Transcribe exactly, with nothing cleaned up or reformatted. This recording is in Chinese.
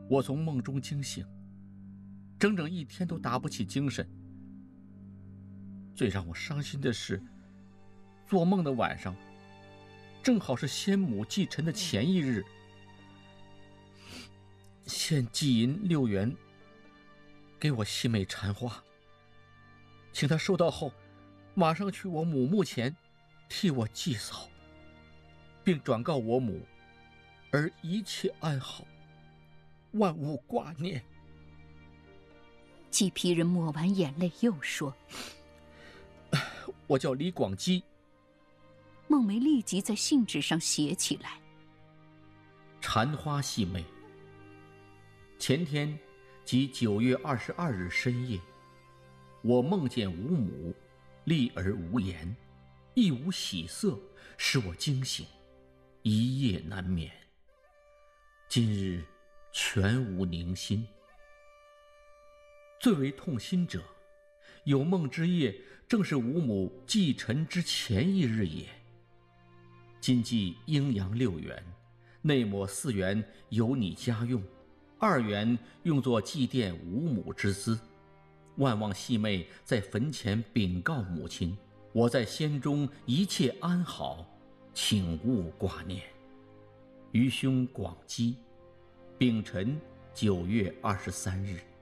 我从梦中惊醒，整整一天都打不起精神。最让我伤心的是，做梦的晚上正好是先母祭辰的前一日。现寄银六元给我细妹缠花，请她收到后马上去我母墓前替我祭扫，并转告我母，而一切安好，万勿挂念。 鸡皮人抹完眼泪又说： 我叫李广基。 孟梅立即在信纸上写起来： 缠花细妹，前天即九月二十二日深夜，我梦见吾母，立而无言，亦无喜色，使我惊醒，一夜难眠。今日全无宁心。最为痛心者，有梦之夜正是吾母祭辰之前一日也。今寄阴阳六元，内抹四元由你家用，二元用作祭奠吾母之资，万望细妹在坟前禀告母亲，我在仙中一切安好，请勿挂念。余兄广基，丙辰九月二十三日。